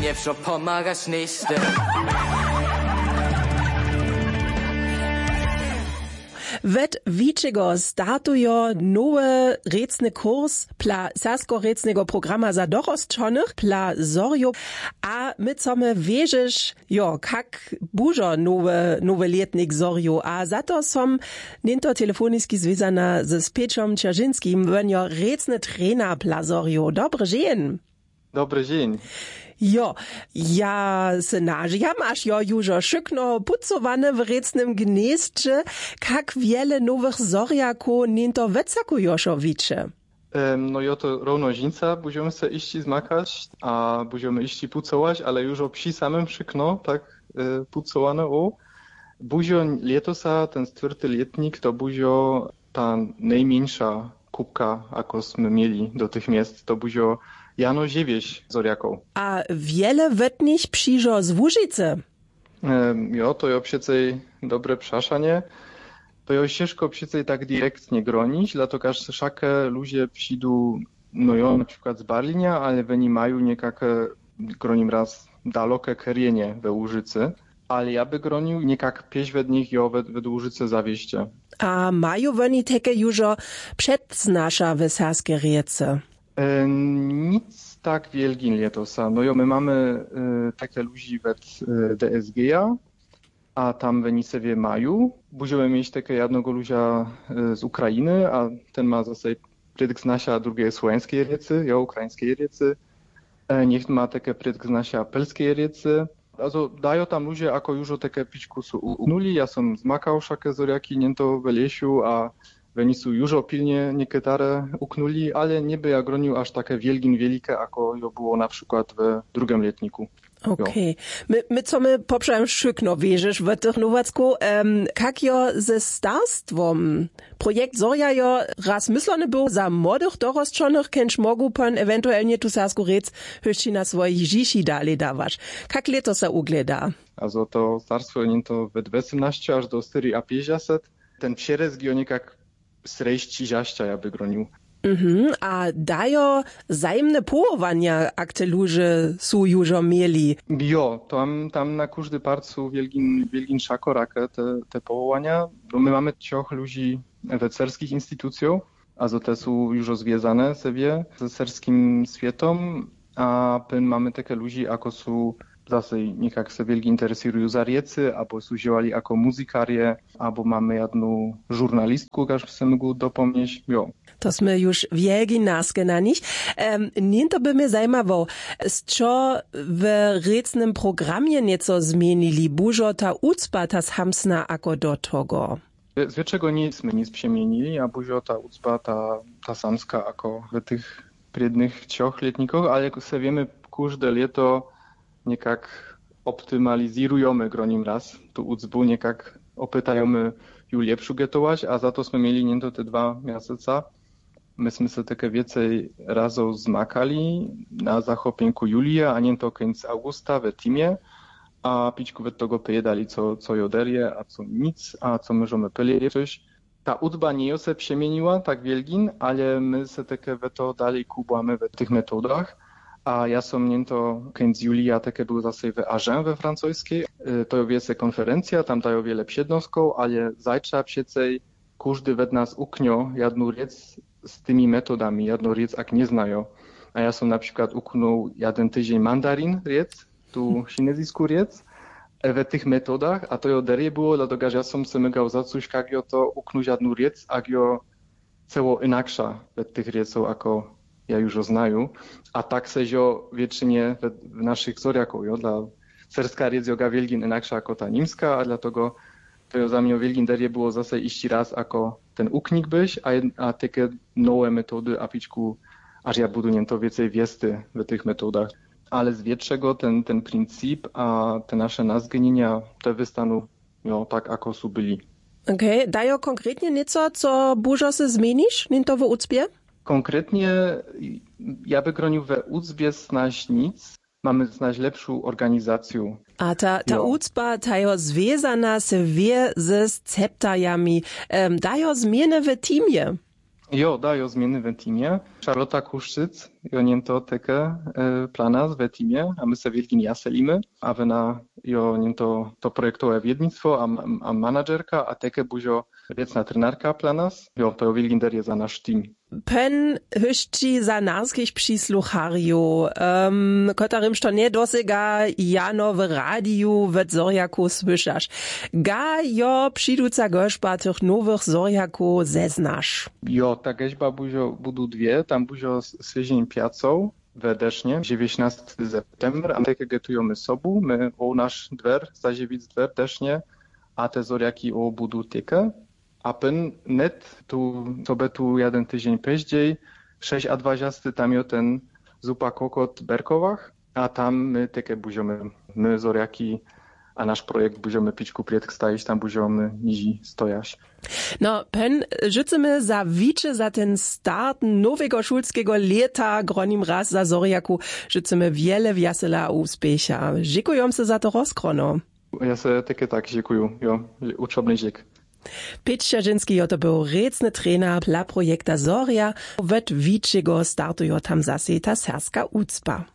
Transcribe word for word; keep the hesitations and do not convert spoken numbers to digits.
nie wszo pomagasz nächste. Wet wiczego startujo nowy recny kurs pla sasko-recnego programa za dorosczonych pla zorjo, a my chcemy wiedzieć, jo, kak bużo nowy, nowy letnik zorjo, a za to som ninto telefoniski związana z Pieczom Czerzyńskim, wenjo recny trena pla zorjo. Dobry dzień. Dobry dzień. Jo, ja se nažijam, až jo južo šykno pucowane w recnym gnieździe, kak wiele nowych zorjaków ninto wecaku joszo wicze. Um, no jo to równo zińca, będziemy se iści zmakać, a będziemy iści pucować, ale już o psi samym szykno, tak e, pucowane o. Buzio letosa, ten stwierty letnik, to buzio ta najmniejsza kubka, jakosśmy mieli dotychmiast, to buzio Jano dziewięć zorjaków. A wiele wetnich przyjżo z Łużycy? Um, jo, to jo przecej dobre przaszanie. To jo ciężko przecej tak direktnie gronić, dlatego że szakę ludzie przyjdą, no jo, na przykład z Berlinia, ale oni mają niekake, gronim raz, dalokie kerienie we Łużycy. Ale ja by gronił niekak pieś wed nich jo wed, wed Łużyce zawieście. A mają oni takie jużo przedznasza w Saskiej Riece? E, nic tak wielgin letosa. No jo, my mamy e, takie ludzi wed e, D S G-a, a tam w Nicewie maju. Będziemy mieć takie jednego ludzia e, z Ukrainy, a ten ma zase predyk z nasia drugiej słowiańskiej riecy, jo, ukraińskiej riecy. E, niech ma takie predyk z nasia pelskiej riecy. Also dają tam ludzie, jako już o takie pićku su unuli. Ja som zmakał szakę zorjaki, niento w Lesiu, a Oni su już pilnie niektóre uknuli, ale nie by ja gronił aż takie wielgin wielkie, jako jo było na przykład w drugim letniku. Okej. Okay. My, my co my poprzem szykno wierzysz w tych Nowacku, um, jak jo ze starstwom projekt Zorja jo raz myślony był za młodych dorosczonych, kęż mogu pan ewentualnie tu sasku rec höści na swoich dzieci dalej dawać. Jak leto se ugleda? Also to starstwo nie to we osiemnaście aż do cztery a pięćdziesiąt. Ten przerez gionikak srejści ziaścia ja by gronił. Mhm, a dajo zajemne połowania, jak te ludzie su już mieli? Jo, tam, tam na każdy part są wielgin, wielgin szakorakę te, te powołania. Bo my mamy cioch ludzi we cerskich instytucjach, a te są już związane sobie ze serskim światem, a pyn mamy takie ludzi, jako są zase niekak se wielgi interesują za riecy, albo są działali jako muzykarie, albo mamy jedną żurnalistku, jak chcemy go dopomnieć. Jo. To sme już wielgi naskenani. Um, Ninto by mnie zajmowało, z co w recnym programie nieco zmienili, bużo ta ucpa ta hamsna ako do tego? Z wieczego nic my nic przemienili, a bużo ta ucpa ta, ta samska ako w tych prednych cioch letnikach, ale se wiemy, każde leto niekak optymalizujemy gronim raz tu ucbu, niekak opytajemy ju lepszą getować, a za to sme mieli niento te dwa miesiące. Myśmy se takie więcej razów zmakali na zachopienku Julia, a niento końc augusta w teamie, a pićku we tego pojedali co, co joderie, a co nic, a co możemy pili coś. Ta ucba nie se przemieniła tak wielgin, ale my se takie we to dalej kubłamy w tych metodach. A ja som niento końc Julia takie był zase w Agen we francuskiej. To jest konferencja, tam dają wiele przednosków, ale zajtrza przecej każdy wed nas uknio jedną riec z tymi metodami, jedną riec jak nie znają. A ja som na przykład uknął jeden tydzień mandarin riec, tu chinezisku riec, w tych metodach, a to jo derie było, dlatego że ja som se mygał za coś, jak jo to uknąć jedną riec, jak jo ceło inaksza w tych rieców, jako ja już znaju, a tak sezio wiecznie w naszych zorjaków, jo, dla serska riec joga wielgin inaksza jako ta nimska, a dlatego to za mnie wielgin derie było zase iść raz jako ten uknik byś, a, a takie nowe metody, a pićku, aż ja budu niento więcej wiesty w tych metodach. Ale z wietrzego ten, ten princip, a te nasze nazgnienia, te wystanu, jo, tak jako su byli. Okej, okay. Dajo konkretnie nieco, co bużo se zmienisz, niento w ucpie? Konkretnie ja by gronił we ucbie znaś nic, mamy znaś lepszą organizację. A ta, ta ucba, ta jo związana se wie ze sceptajami, um, dajo zmiany w teamie? Jo, dajo zmieny w teamie. Charlotta Kuszczyc, jo niento teke e, planas w teamie, a my se wielkin jaselimy, a wena jo niento to projektowe wiednictwo, a, a managerka, a teke buzio wiecna trenarka planas. Jo, to jo wielkin der je za nasz team. Pen hyšči za narskich přislucharju, um, kotarym što nie dosega jano w radiu w Zorjaku słyszasz. Ga jo přiduca gośba tych nowych Zorjaku zeznasz? Jo, ta geźba buzio budu dwie, tam buzio swiezień piacą we Desznie, dziewiętnastego septembra, a teke getujemy sobu, my o nasz dwer, zaziewic dwer Desznie, a te Zorjaki o budu tykę. A pen net tu sobie tu jeden tydzień później, sześć a dwadzieścia tam jo ten zupa kokot Berkowach, a tam my takie buziomy, my Zorjaki, a nasz projekt buziomy pićku prietk stajić, tam buziomy nizi stojaś. No, pen, życzymy za wicze za ten start nowego szulskiego leta, gronim raz za Zorjaku, życzymy wiele wiesela uspiecha. Dziękuję se za to rozkrono. Ja se takie tak dziękuję, jo, uczobny dzięk. Pět Šažinski jo to był recny trener dla projekta Zorja. Wet wiczego startujo tam zase ta serska ucpa.